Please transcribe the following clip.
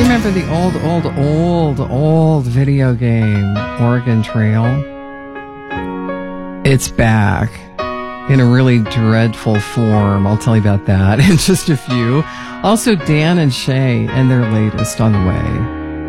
you remember the old video game, Oregon Trail? It's back in a really dreadful form. I'll tell you about that in just a few. Also, Dan and Shay and their latest on the way.